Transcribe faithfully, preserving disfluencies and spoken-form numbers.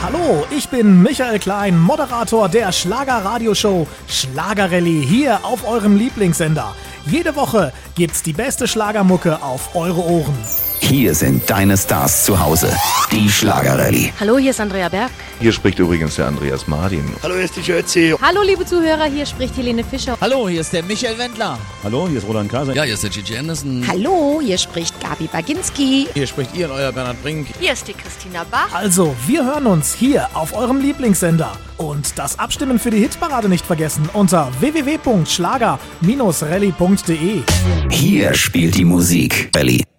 Hallo, ich bin Michael Klein, Moderator der Schlager-Radioshow Schlagerrallye hier auf eurem Lieblingssender. Jede Woche gibt's die beste Schlagermucke auf eure Ohren. Hier sind deine Stars zu Hause, die Schlagerrallye. Hallo, hier ist Andrea Berg. Hier spricht übrigens der Andreas Martin. Hallo, hier ist die Jötzi. Hallo, liebe Zuhörer, hier spricht Helene Fischer. Hallo, hier ist der Michael Wendler. Hallo, hier ist Roland Kaiser. Ja, hier ist der Gigi Anderson. Hallo, hier spricht Gabi Baginski. Hier spricht Ian, euer Bernhard Brink. Hier ist die Christina Bach. Also, wir hören uns hier auf eurem Lieblingssender. Und das Abstimmen für die Hitparade nicht vergessen unter w w w punkt schlager Bindestrich rallye punkt de. Hier spielt die Musik. Rallye.